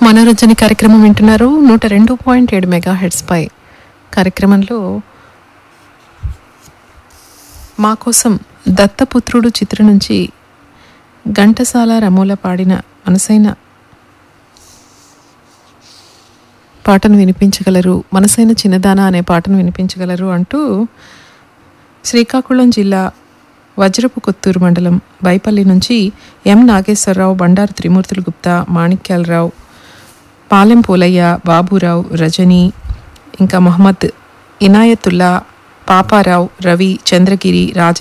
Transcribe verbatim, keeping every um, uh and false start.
మనోరంజన కార్యక్రమం వింటున్నారు నూట రెండు పాయింట్ ఏడు మెగా హెడ్స్ పై. కార్యక్రమంలో మా కోసం దత్తపుత్రుడు చిత్రం నుంచి ఘంటసాల రమూల పాడిన మనసైన పాటను వినిపించగలరు, మనసైన చిన్నదాన అనే పాటను వినిపించగలరు అంటూ శ్రీకాకుళం జిల్లా వజ్రపు కొత్తూరు మండలం బైపల్లి నుంచి ఎం నాగేశ్వరరావు, బండారు త్రిమూర్తులు గుప్తా, మాణిక్యాలరావు, పాలెం పోలయ్య, బాబురావు, రజని, ఇంకా మహమ్మద్ ఇనాయతుల్లా, పాపారావు, రవి, చంద్రగిరి, రాజ